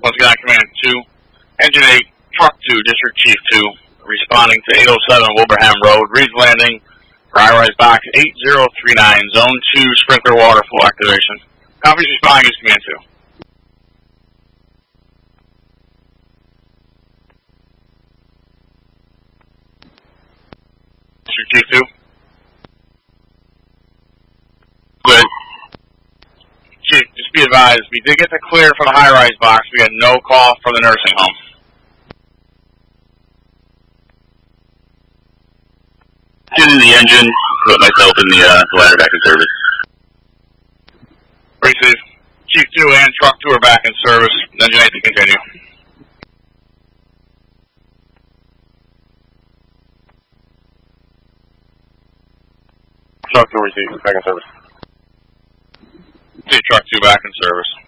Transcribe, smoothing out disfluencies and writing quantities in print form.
Once again, Command 2, Engine 8, Truck 2, District Chief 2, responding to 807 Wilbraham Road, Reed's Landing, for high-rise box 8039, Zone 2, sprinkler water flow activation. Copies responding, use Command 2. District Chief 2. Good. Chief, just be advised, we did get the clear from the high-rise box. We had no call from the nursing home. Get in the engine, put myself in the ladder back in service. Receive. Chief 2 and Truck 2 are back in service. Engine 8 to continue. Truck 2 receive, back in service. See Truck 2 back in service.